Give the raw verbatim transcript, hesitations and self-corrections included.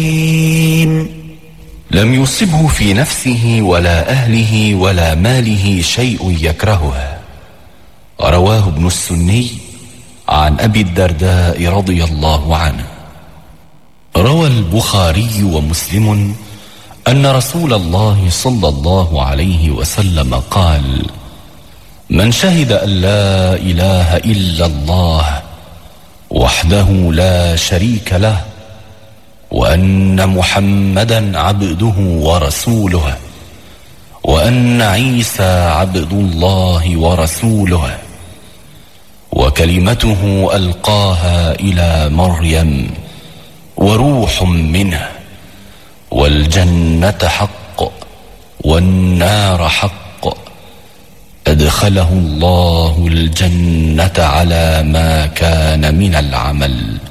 لم يصبه في نفسه ولا أهله ولا ماله شيء يكرهه. رواه ابن السني عن أبي الدرداء رضي الله عنه. روى البخاري ومسلم أن رسول الله صلى الله عليه وسلم قال: من شهد أن لا إله إلا الله وحده لا شريك له وأن محمدا عبده ورسوله وأن عيسى عبد الله ورسوله وكلمته ألقاها إلى مريم وروح منه والجنة حق والنار حق، أدخله الله الجنة على ما كان من العمل.